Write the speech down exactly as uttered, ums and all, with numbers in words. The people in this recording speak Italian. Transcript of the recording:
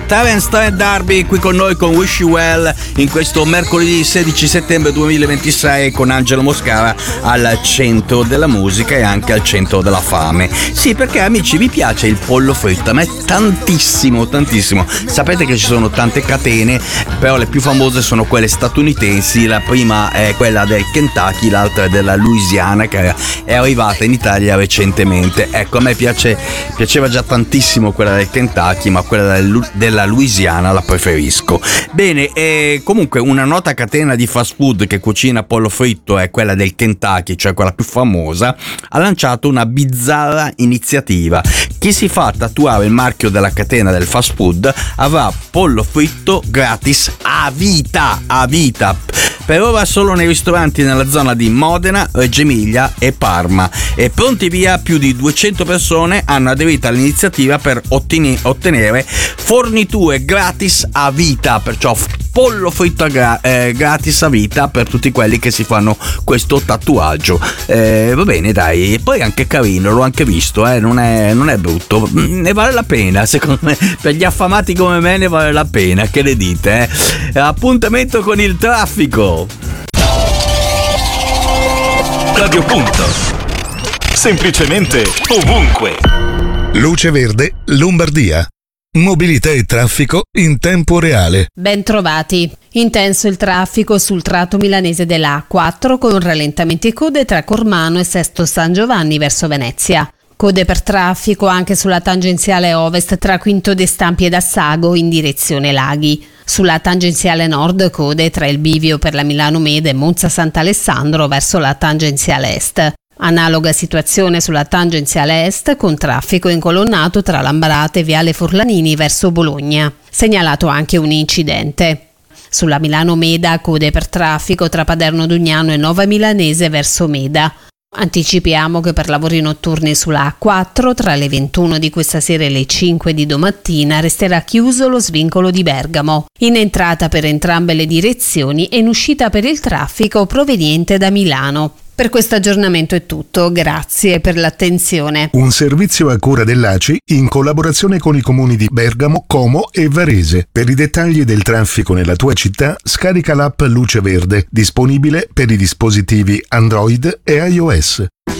Terence Trent D'Arby qui con noi con Wish You Well in questo mercoledì sedici settembre duemilaventisei con Angelo Moscara al centro della musica e anche al centro della fame. Sì, perché amici, vi piace il pollo fritto? A me tantissimo, tantissimo. Sapete che ci sono tante catene, però le più famose sono quelle statunitensi. La prima è quella del Kentucky, l'altra è della Louisiana, che è arrivata in Italia recentemente. Ecco, a me piace, piaceva già tantissimo quella del Kentucky, ma quella del, della Louisiana la preferisco. Bene, e comunque una nota catena di fast food che cucina pollo fritto è quella del Kentucky, cioè quella più famosa, ha lanciato una bizzarra iniziativa. Chi si fa tatuare il marchio della catena del fast food avrà pollo fritto gratis a vita, a vita. Per ora solo nei ristoranti nella zona di Modena, Reggio Emilia e Parma. E pronti via, più di duecento persone hanno aderito all'iniziativa per ottenere forniture gratis a vita, perciò pollo fritto gra- eh, gratis a vita per tutti quelli che si fanno questo tatuaggio. Eh, va bene, dai, e poi anche carino, l'ho anche visto, eh, non è, non è brutto, ne vale la pena, secondo me, per gli affamati come me ne vale la pena, che ne dite? Eh? Appuntamento con il traffico. Radio Punto. Semplicemente ovunque. Luce Verde, Lombardia. Mobilità e traffico in tempo reale. Ben trovati. Intenso il traffico sul tratto milanese della A quattro con rallentamenti e code tra Cormano e Sesto San Giovanni verso Venezia. Code per traffico anche sulla tangenziale ovest tra Quinto de Stampi ed Assago in direzione Laghi. Sulla tangenziale nord code tra il bivio per la Milano Mede e Monza Sant'Alessandro verso la tangenziale est. Analoga situazione sulla tangenziale est con traffico incolonnato tra Lambrate e Viale Forlanini verso Bologna. Segnalato anche un incidente. Sulla Milano Meda code per traffico tra Paderno Dugnano e Nova Milanese verso Meda. Anticipiamo che per lavori notturni sulla A quattro tra le ventuno di questa sera e le cinque di domattina resterà chiuso lo svincolo di Bergamo, in entrata per entrambe le direzioni e in uscita per il traffico proveniente da Milano. Per questo aggiornamento è tutto, grazie per l'attenzione. Un servizio a cura dell'A C I in collaborazione con i comuni di Bergamo, Como e Varese. Per i dettagli del traffico nella tua città, scarica l'app Luce Verde, disponibile per i dispositivi Android e iOS.